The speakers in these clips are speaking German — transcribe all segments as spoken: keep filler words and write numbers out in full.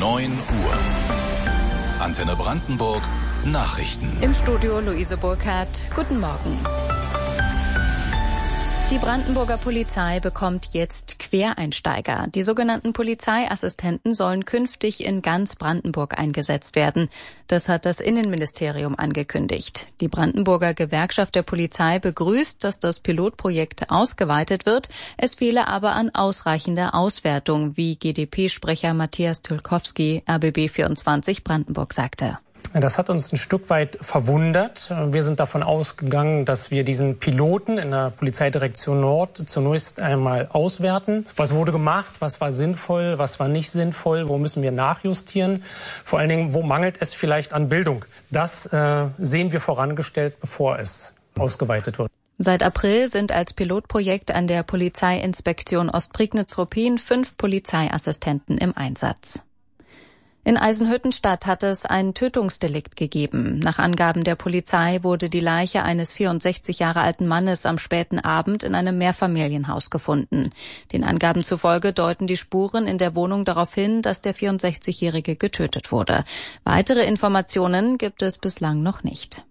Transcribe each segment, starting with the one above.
neun Uhr. Antenne Brandenburg Nachrichten. Im Studio Luise Burkhardt. Guten Morgen. Die Brandenburger Polizei bekommt jetzt Quereinsteiger. Die sogenannten Polizeiassistenten sollen künftig in ganz Brandenburg eingesetzt werden. Das hat das Innenministerium angekündigt. Die Brandenburger Gewerkschaft der Polizei begrüßt, dass das Pilotprojekt ausgeweitet wird. Es fehle aber an ausreichender Auswertung, wie G D P-Sprecher Matthias Tülkowski R B B vierundzwanzig Brandenburg sagte. Das hat uns ein Stück weit verwundert. Wir sind davon ausgegangen, dass wir diesen Piloten in der Polizeidirektion Nord zunächst einmal auswerten. Was wurde gemacht? Was war sinnvoll? Was war nicht sinnvoll? Wo müssen wir nachjustieren? Vor allen Dingen, wo mangelt es vielleicht an Bildung? Das äh, sehen wir vorangestellt, bevor es ausgeweitet wird. Seit April sind als Pilotprojekt an der Polizeiinspektion Ostprignitz-Ruppin fünf Polizeiassistenten im Einsatz. In Eisenhüttenstadt hat es ein Tötungsdelikt gegeben. Nach Angaben der Polizei wurde die Leiche eines vierundsechzig Jahre alten Mannes am späten Abend in einem Mehrfamilienhaus gefunden. Den Angaben zufolge deuten die Spuren in der Wohnung darauf hin, dass der vierundsechzigjährige getötet wurde. Weitere Informationen gibt es bislang noch nicht.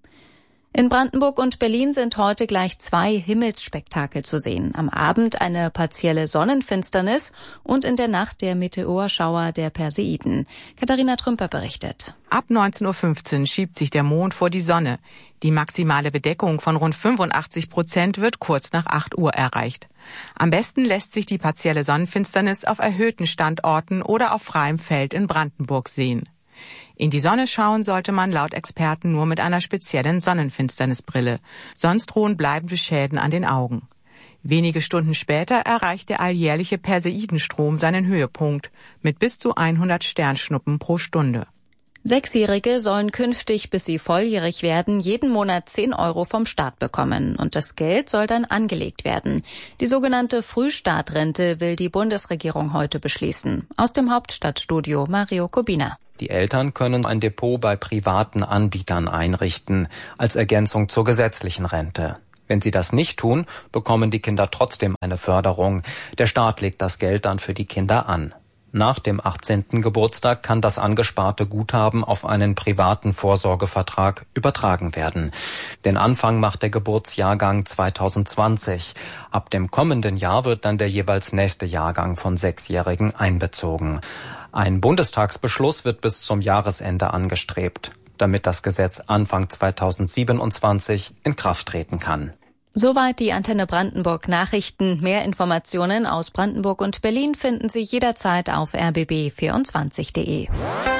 In Brandenburg und Berlin sind heute gleich zwei Himmelsspektakel zu sehen. Am Abend eine partielle Sonnenfinsternis und in der Nacht der Meteorschauer der Perseiden. Katharina Trümper berichtet. Ab neunzehn Uhr fünfzehn schiebt sich der Mond vor die Sonne. Die maximale Bedeckung von rund fünfundachtzig Prozent wird kurz nach acht Uhr erreicht. Am besten lässt sich die partielle Sonnenfinsternis auf erhöhten Standorten oder auf freiem Feld in Brandenburg sehen. In die Sonne schauen sollte man laut Experten nur mit einer speziellen Sonnenfinsternisbrille. Sonst drohen bleibende Schäden an den Augen. Wenige Stunden später erreicht der alljährliche Perseidenstrom seinen Höhepunkt mit bis zu hundert Sternschnuppen pro Stunde. Sechsjährige sollen künftig, bis sie volljährig werden, jeden Monat zehn Euro vom Staat bekommen. Und das Geld soll dann angelegt werden. Die sogenannte Frühstartrente will die Bundesregierung heute beschließen. Aus dem Hauptstadtstudio Mario Kubina. Die Eltern können ein Depot bei privaten Anbietern einrichten, als Ergänzung zur gesetzlichen Rente. Wenn sie das nicht tun, bekommen die Kinder trotzdem eine Förderung. Der Staat legt das Geld dann für die Kinder an. Nach dem achtzehnten Geburtstag kann das angesparte Guthaben auf einen privaten Vorsorgevertrag übertragen werden. Den Anfang macht der Geburtsjahrgang zweitausendzwanzig. Ab dem kommenden Jahr wird dann der jeweils nächste Jahrgang von Sechsjährigen einbezogen. Ein Bundestagsbeschluss wird bis zum Jahresende angestrebt, damit das Gesetz Anfang zweitausendsiebenundzwanzig in Kraft treten kann. Soweit die Antenne Brandenburg Nachrichten. Mehr Informationen aus Brandenburg und Berlin finden Sie jederzeit auf r b b vierundzwanzig punkt de.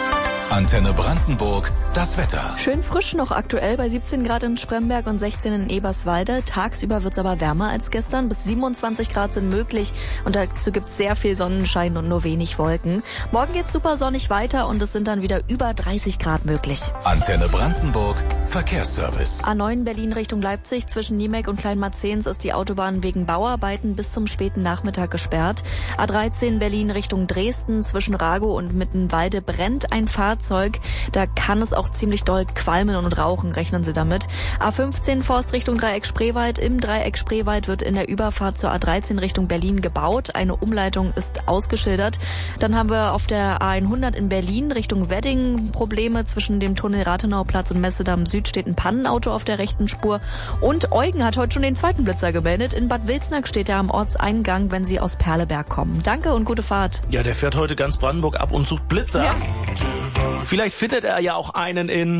Antenne Brandenburg, das Wetter. Schön frisch noch aktuell bei siebzehn Grad in Spremberg und sechzehn in Eberswalde. Tagsüber wird's aber wärmer als gestern. Bis siebenundzwanzig Grad sind möglich und dazu gibt's sehr viel Sonnenschein und nur wenig Wolken. Morgen geht's super sonnig weiter und es sind dann wieder über dreißig Grad möglich. Antenne Brandenburg, Verkehrsservice. A neun Berlin Richtung Leipzig zwischen Niemek und Kleinmarzehns ist die Autobahn wegen Bauarbeiten bis zum späten Nachmittag gesperrt. A dreizehn Berlin Richtung Dresden zwischen Ragow und Mittenwalde brennt ein Fahrzeug. Da kann es auch ziemlich doll qualmen und rauchen, rechnen Sie damit. A fünfzehn Forst Richtung Dreieck Spreewald. Im Dreieck Spreewald wird in der Überfahrt zur A dreizehn Richtung Berlin gebaut. Eine Umleitung ist ausgeschildert. Dann haben wir auf der A hundert in Berlin Richtung Wedding Probleme. Zwischen dem Tunnel Rathenauplatz und Messedamm Süd steht ein Pannenauto auf der rechten Spur. Und Eugen hat heute schon den zweiten Blitzer gemeldet. In Bad Wilsnack steht er am Ortseingang, wenn Sie aus Perleberg kommen. Danke und gute Fahrt. Ja, der fährt heute ganz Brandenburg ab und sucht Blitzer. Ja. Vielleicht findet er ja auch einen in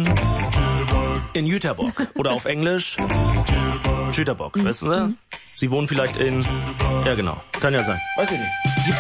in Jüterbock oder auf Englisch Jüterbock, wissen Sie? Sie wohnen vielleicht in, ja genau, kann ja sein, weiß ich nicht.